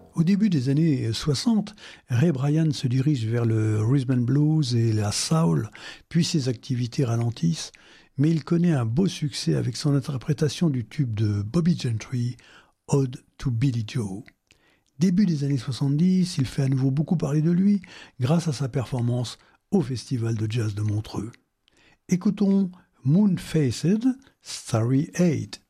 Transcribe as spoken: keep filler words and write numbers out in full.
Au début des années soixante, Ray Bryan se dirige vers le rhythm and blues et la soul, puis ses activités ralentissent, mais il connaît un beau succès avec son interprétation du tube de Bobby Gentry, Ode to Billy Joe. Début des années soixante-dix, il fait à nouveau beaucoup parler de lui grâce à sa performance au Festival de Jazz de Montreux. Écoutons Moon-Faced, Starry Eight.